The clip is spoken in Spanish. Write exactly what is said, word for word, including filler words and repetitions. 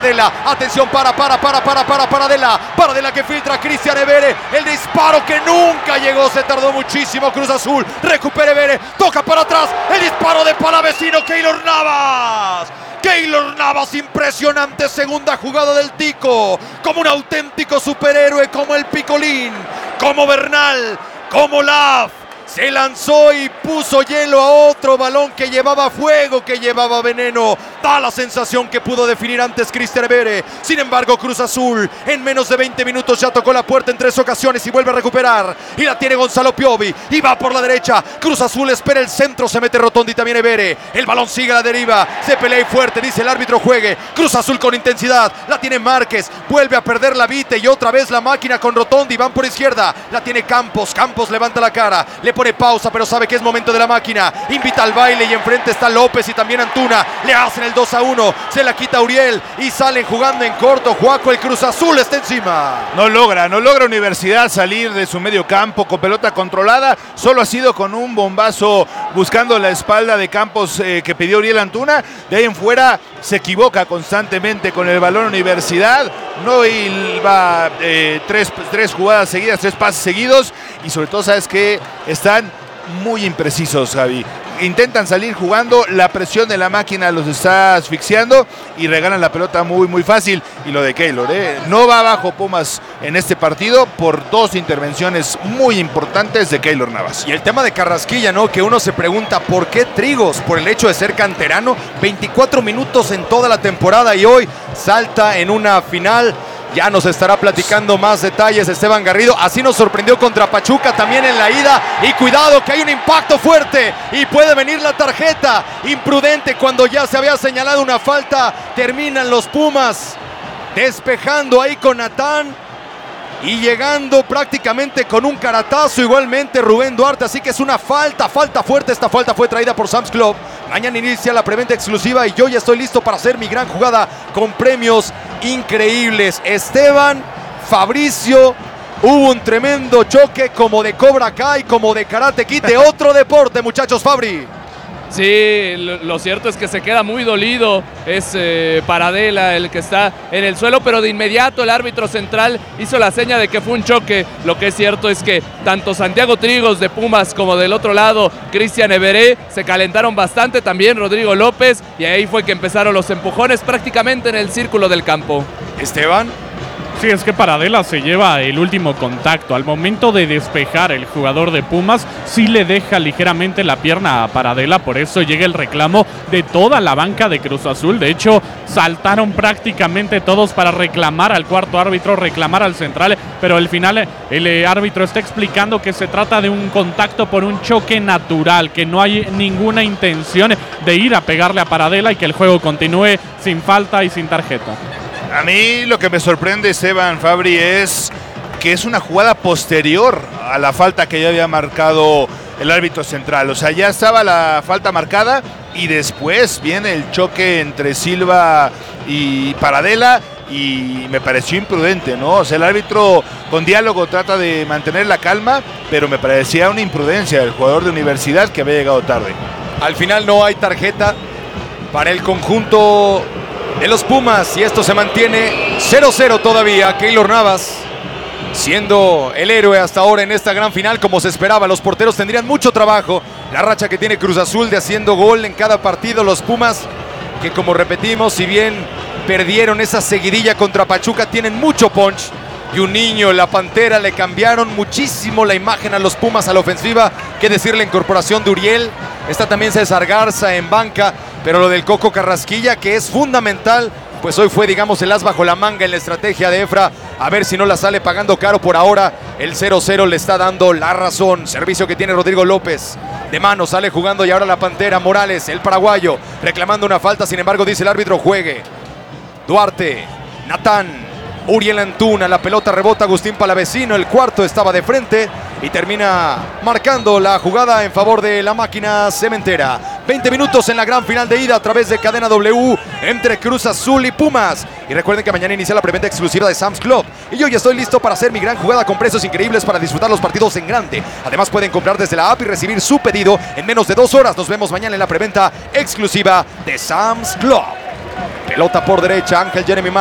Atención, para, para, para, para, para, Paradela. Paradela que filtra a Cristian Evere. El disparo que nunca llegó, se tardó muchísimo. Cruz Azul, recupera Evere, toca para atrás. El disparo de Palavecino, Keylor Navas. Keylor Navas, impresionante segunda jugada del Tico. Como un auténtico superhéroe, como el Picolín, como Bernal, como Laf. Se lanzó y puso hielo a otro balón que llevaba fuego, que llevaba veneno. Da la sensación que pudo definir antes Cristian Evere. Sin embargo, Cruz Azul en menos de veinte minutos ya tocó la puerta en tres ocasiones y vuelve a recuperar. Y la tiene Gonzalo Piovi. Y va por la derecha. Cruz Azul espera el centro. Se mete Rotondi también Evere. El balón sigue a la deriva. Se pelea y fuerte. Dice el árbitro juegue. Cruz Azul con intensidad. La tiene Márquez. Vuelve a perder la Vite. Y otra vez la máquina con Rotondi. Van por izquierda. La tiene Campos. Campos levanta la cara. Le pone pausa, pero sabe que es momento de la máquina. Invita al baile y enfrente está López y también Antuna. Le hacen el dos a uno. Se la quita Uriel y salen jugando en corto. Juaco, el Cruz Azul está encima. No logra, no logra Universidad salir de su medio campo con pelota controlada. Solo ha sido con un bombazo buscando la espalda de Campos eh, que pidió Uriel Antuna. De ahí en fuera se equivoca constantemente con el balón Universidad. No iba eh, tres, tres jugadas seguidas, tres pases seguidos. Y sobre todo, ¿sabes qué? Están muy imprecisos, Javi. Intentan salir jugando, la presión de la máquina los está asfixiando y regalan la pelota muy muy fácil. Y lo de Keylor, ¿eh? No va abajo Pumas en este partido por dos intervenciones muy importantes de Keylor Navas. Y el tema de Carrasquilla, ¿no? Que uno se pregunta ¿por qué Trigos? Por el hecho de ser canterano, veinticuatro minutos en toda la temporada y hoy salta en una final. Ya nos estará platicando más detalles Esteban Garrido. Así nos sorprendió contra Pachuca también en la ida. Y cuidado que hay un impacto fuerte y puede venir la tarjeta. Imprudente cuando ya se había señalado una falta. Terminan los Pumas despejando ahí con Natán y llegando prácticamente con un caratazo igualmente Rubén Duarte. Así que es una falta, falta fuerte. Esta falta fue traída por Sam's Club. Mañana inicia la preventa exclusiva y yo ya estoy listo para hacer mi gran jugada con premios increíbles. Esteban, Fabricio, hubo un tremendo choque como de Cobra Kai, como de Karate Kid, de otro deporte, muchachos. Fabri. Sí, lo, lo cierto es que se queda muy dolido, es eh, Paradela el que está en el suelo, pero de inmediato el árbitro central hizo la seña de que fue un choque. Lo que es cierto es que tanto Santiago Trigos de Pumas como del otro lado Cristian Evere se calentaron bastante, también Rodrigo López, y ahí fue que empezaron los empujones prácticamente en el círculo del campo. Esteban. Sí, es que Paradela se lleva el último contacto. Al momento de despejar el jugador de Pumas, sí le deja ligeramente la pierna a Paradela, por eso llega el reclamo de toda la banca de Cruz Azul. De hecho, saltaron prácticamente todos para reclamar al cuarto árbitro, reclamar al central, pero al final el árbitro está explicando que se trata de un contacto por un choque natural, que no hay ninguna intención de ir a pegarle a Paradela y que el juego continúe sin falta y sin tarjeta. A mí lo que me sorprende, Esteban, Fabri, es que es una jugada posterior a la falta que ya había marcado el árbitro central. O sea, ya estaba la falta marcada y después viene el choque entre Silva y Paradela y me pareció imprudente, ¿no? O sea, el árbitro con diálogo trata de mantener la calma, pero me parecía una imprudencia del jugador de Universidad que había llegado tarde. Al final no hay tarjeta para el conjunto de los Pumas y esto se mantiene cero cero todavía. Keylor Navas siendo el héroe hasta ahora en esta gran final como se esperaba. Los porteros tendrían mucho trabajo. La racha que tiene Cruz Azul de haciendo gol en cada partido. Los Pumas que, como repetimos, si bien perdieron esa seguidilla contra Pachuca, tienen mucho punch. Y un niño, la Pantera, le cambiaron muchísimo la imagen a los Pumas a la ofensiva. Qué decir la incorporación de Uriel. Está también César Garza en banca. Pero lo del Coco Carrasquilla, que es fundamental, pues hoy fue, digamos, el as bajo la manga en la estrategia de Efra. A ver si no la sale pagando caro por ahora. El cero cero le está dando la razón. Servicio que tiene Rodrigo López. De mano sale jugando y ahora la Pantera. Morales, el paraguayo, reclamando una falta. Sin embargo, dice el árbitro, juegue. Duarte, Natán, Uriel Antuna, la pelota rebota Agustín Palavecino, el cuarto estaba de frente y termina marcando la jugada en favor de la máquina cementera. veinte minutos en la gran final de ida a través de Cadena W entre Cruz Azul y Pumas. Y recuerden que mañana inicia la preventa exclusiva de Sam's Club. Y yo ya estoy listo para hacer mi gran jugada con precios increíbles para disfrutar los partidos en grande. Además pueden comprar desde la app y recibir su pedido en menos de dos horas. Nos vemos mañana en la preventa exclusiva de Sam's Club. Pelota por derecha, Ángel Jeremy